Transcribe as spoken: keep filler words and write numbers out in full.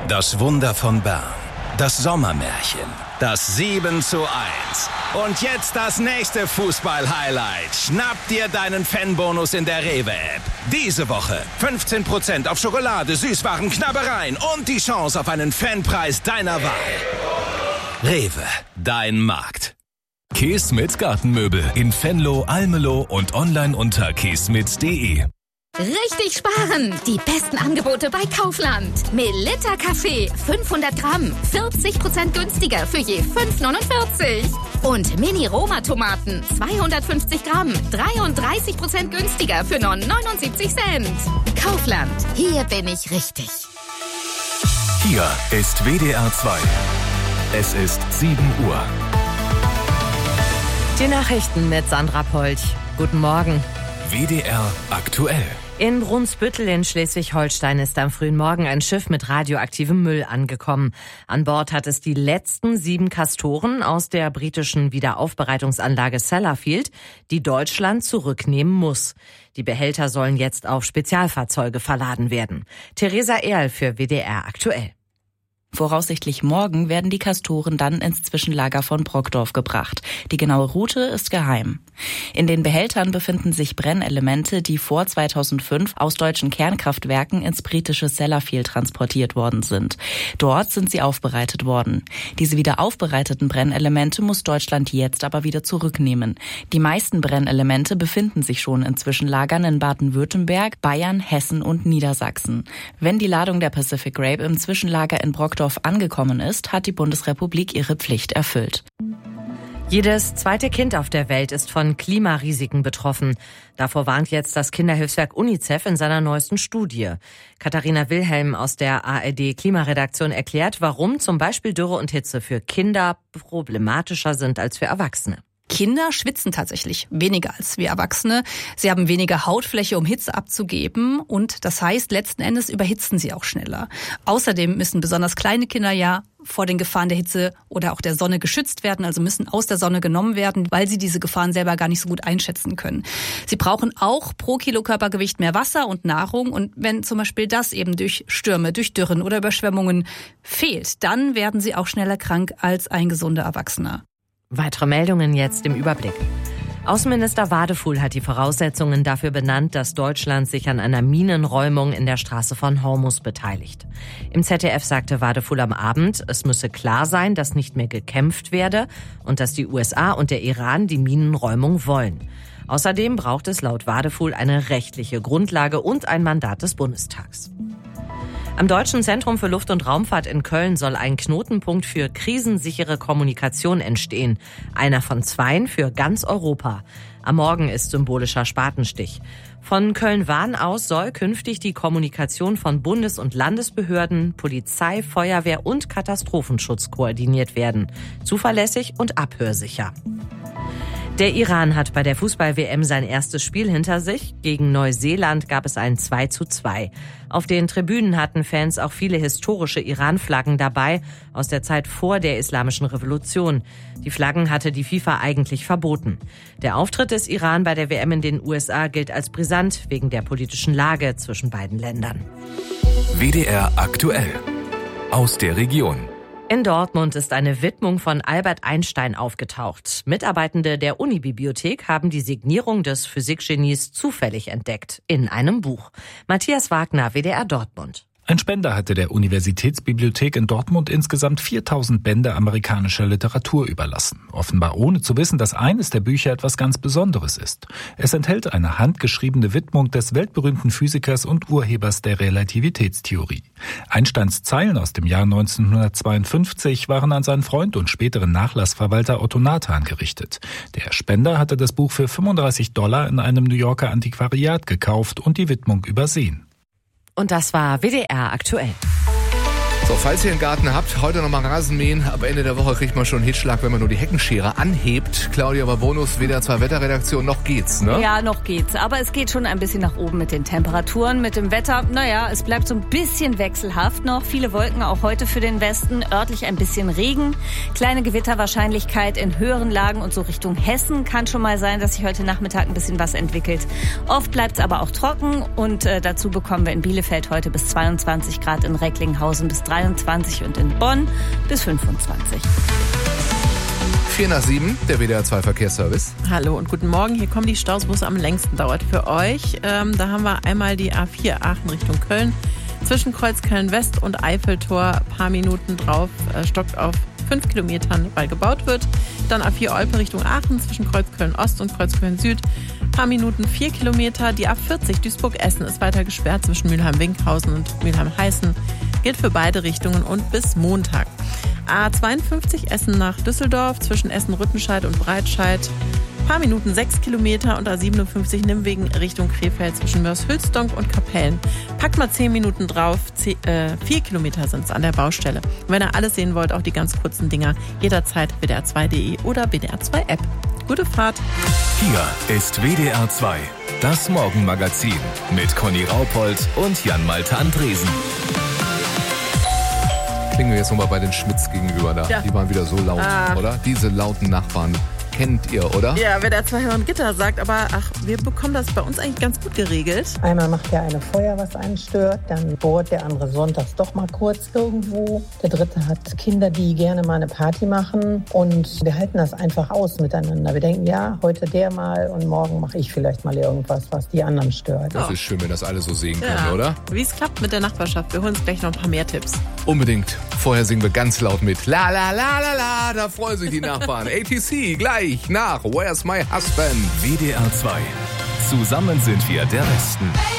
Das Wunder von Bern. Das Sommermärchen. Das sieben zu eins. Und jetzt das nächste Fußball-Highlight. Schnapp dir deinen Fanbonus in der Rewe-App. Diese Woche fünfzehn Prozent auf Schokolade, Süßwaren, Knabbereien und die Chance auf einen Fanpreis deiner Wahl. Rewe, dein Markt. Kees mit Gartenmöbel in Venlo, Almelo und online unter keesmit punkt de. Richtig sparen! Die besten Angebote bei Kaufland. Melitta Kaffee fünfhundert Gramm, vierzig Prozent günstiger für je fünf neunundvierzig. Und Mini-Roma-Tomaten zweihundertfünfzig Gramm, dreiunddreißig Prozent günstiger für nur neunundsiebzig Cent. Kaufland, hier bin ich richtig. Hier ist W D R zwei. Es ist sieben Uhr. Die Nachrichten mit Sandra Polch. Guten Morgen. W D R aktuell. In Brunsbüttel in Schleswig-Holstein ist am frühen Morgen ein Schiff mit radioaktivem Müll angekommen. An Bord hat es die letzten sieben Castoren aus der britischen Wiederaufbereitungsanlage Sellafield, die Deutschland zurücknehmen muss. Die Behälter sollen jetzt auf Spezialfahrzeuge verladen werden. Theresa Erl für W D R aktuell. Voraussichtlich morgen werden die Castoren dann ins Zwischenlager von Brockdorf gebracht. Die genaue Route ist geheim. In den Behältern befinden sich Brennelemente, die vor zweitausendfünf aus deutschen Kernkraftwerken ins britische Sellafield transportiert worden sind. Dort sind sie aufbereitet worden. Diese wieder aufbereiteten Brennelemente muss Deutschland jetzt aber wieder zurücknehmen. Die meisten Brennelemente befinden sich schon in Zwischenlagern in Baden-Württemberg, Bayern, Hessen und Niedersachsen. Wenn die Ladung der Pacific Rape im Zwischenlager in Brockdorf angekommen ist, hat die Bundesrepublik ihre Pflicht erfüllt. Jedes zweite Kind auf der Welt ist von Klimarisiken betroffen. Davor warnt jetzt das Kinderhilfswerk UNICEF in seiner neuesten Studie. Katharina Wilhelm aus der A R D-Klimaredaktion erklärt, warum zum Beispiel Dürre und Hitze für Kinder problematischer sind als für Erwachsene. Kinder schwitzen tatsächlich weniger als wir Erwachsene. Sie haben weniger Hautfläche, um Hitze abzugeben. Und das heißt, letzten Endes überhitzen sie auch schneller. Außerdem müssen besonders kleine Kinder ja vor den Gefahren der Hitze oder auch der Sonne geschützt werden, also müssen aus der Sonne genommen werden, weil sie diese Gefahren selber gar nicht so gut einschätzen können. Sie brauchen auch pro Kilo Körpergewicht mehr Wasser und Nahrung. Und wenn zum Beispiel das eben durch Stürme, durch Dürren oder Überschwemmungen fehlt, dann werden sie auch schneller krank als ein gesunder Erwachsener. Weitere Meldungen jetzt im Überblick. Außenminister Wadefuhl hat die Voraussetzungen dafür benannt, dass Deutschland sich an einer Minenräumung in der Straße von Hormuz beteiligt. Im Z D F sagte Wadefuhl am Abend, es müsse klar sein, dass nicht mehr gekämpft werde und dass die U S A und der Iran die Minenräumung wollen. Außerdem braucht es laut Wadefuhl eine rechtliche Grundlage und ein Mandat des Bundestags. Am Deutschen Zentrum für Luft- und Raumfahrt in Köln soll ein Knotenpunkt für krisensichere Kommunikation entstehen. Einer von zweien für ganz Europa. Am Morgen ist symbolischer Spatenstich. Von Köln-Wahn aus soll künftig die Kommunikation von Bundes- und Landesbehörden, Polizei, Feuerwehr und Katastrophenschutz koordiniert werden. Zuverlässig und abhörsicher. Der Iran hat bei der Fußball-W M sein erstes Spiel hinter sich. Gegen Neuseeland gab es ein zwei zu zwei. Auf den Tribünen hatten Fans auch viele historische Iran-Flaggen dabei, aus der Zeit vor der Islamischen Revolution. Die Flaggen hatte die FIFA eigentlich verboten. Der Auftritt des Iran bei der W M in den U S A gilt als brisant wegen der politischen Lage zwischen beiden Ländern. W D R aktuell. Aus der Region. In Dortmund ist eine Widmung von Albert Einstein aufgetaucht. Mitarbeitende der Unibibliothek haben die Signierung des Physikgenies zufällig entdeckt in einem Buch. Matthias Wagner, W D R Dortmund. Ein Spender hatte der Universitätsbibliothek in Dortmund insgesamt viertausend Bände amerikanischer Literatur überlassen. Offenbar ohne zu wissen, dass eines der Bücher etwas ganz Besonderes ist. Es enthält eine handgeschriebene Widmung des weltberühmten Physikers und Urhebers der Relativitätstheorie. Einsteins Zeilen aus dem Jahr neunzehnhundertzweiundfünfzig waren an seinen Freund und späteren Nachlassverwalter Otto Nathan gerichtet. Der Spender hatte das Buch für fünfunddreißig Dollar in einem New Yorker Antiquariat gekauft und die Widmung übersehen. Und das war W D R aktuell. So, falls ihr einen Garten habt, heute nochmal Rasenmähen. Ab Ende der Woche kriegt man schon einen Hitzschlag, wenn man nur die Heckenschere anhebt. Claudia Babonus, W D R zwei Wetterredaktion, noch geht's, ne? Ja, noch geht's. Aber es geht schon ein bisschen nach oben mit den Temperaturen, mit dem Wetter. Naja, es bleibt so ein bisschen wechselhaft noch. Viele Wolken auch heute für den Westen. Örtlich ein bisschen Regen. Kleine Gewitterwahrscheinlichkeit in höheren Lagen und so Richtung Hessen. Kann schon mal sein, dass sich heute Nachmittag ein bisschen was entwickelt. Oft bleibt's aber auch trocken. Und äh, dazu bekommen wir in Bielefeld heute bis zweiundzwanzig Grad, in Recklinghausen bis dreiundzwanzig. zweiundzwanzig und in Bonn bis fünfundzwanzig. vier nach sieben, der W D R zwei Verkehrsservice. Hallo und guten Morgen. Hier kommen die Staus, wo es am längsten dauert für euch. Ähm, da haben wir einmal die A vier Aachen Richtung Köln. Zwischen Kreuz Köln-West und Eiffeltor ein paar Minuten drauf, äh, stockt auf fünf Kilometern, weil gebaut wird. Dann A vier Olpe Richtung Aachen zwischen Kreuz Köln-Ost und Kreuz Köln-Süd. Ein paar Minuten vier Kilometer. Die A vierzig Duisburg-Essen ist weiter gesperrt zwischen Mülheim-Winkhausen und Mülheim-Heißen. Gilt für beide Richtungen und bis Montag. A zweiundfünfzig Essen nach Düsseldorf zwischen Essen-Rüttenscheid und Breitscheid. Ein paar Minuten sechs Kilometer und A siebenundfünfzig Nimwegen Richtung Krefeld zwischen Mörs-Hülsdonk und Kapellen. Packt mal zehn Minuten drauf, zehn, äh, vier Kilometer sind es an der Baustelle. Und wenn ihr alles sehen wollt, auch die ganz kurzen Dinger, jederzeit W D R zwei punkt de oder W D R zwei App. Gute Fahrt. Hier ist W D R zwei, das Morgenmagazin mit Conny Raupold und Jan-Malte Andresen. Klingen wir jetzt nochmal bei den Schmitz gegenüber da. Ja. Die waren wieder so laut, ah. oder? Diese lauten Nachbarn kennt ihr, oder? Ja, wer der zwei Hören Gitter sagt, aber ach, wir bekommen das bei uns eigentlich ganz gut geregelt. Einmal macht der eine Feuer, was einen stört, dann bohrt der andere sonntags doch mal kurz irgendwo. Der dritte hat Kinder, die gerne mal eine Party machen und wir halten das einfach aus miteinander. Wir denken, ja, heute der mal und morgen mache ich vielleicht mal irgendwas, was die anderen stört. Das ist schön, wenn das alle so sehen können, ja. oder? Wie es klappt mit der Nachbarschaft. Wir holen uns gleich noch ein paar mehr Tipps. Unbedingt. Vorher singen wir ganz laut mit. La la la la la, da freuen sich die Nachbarn. A T C gleich nach Where's My Husband? W D R zwei. Zusammen sind wir der Westen.